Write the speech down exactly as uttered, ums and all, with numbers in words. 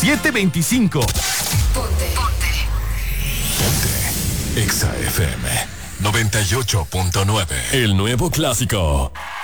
siete veinticinco. Ponte. Ponte. Ponte. Exa F M noventa y ocho punto nueve. El nuevo clásico.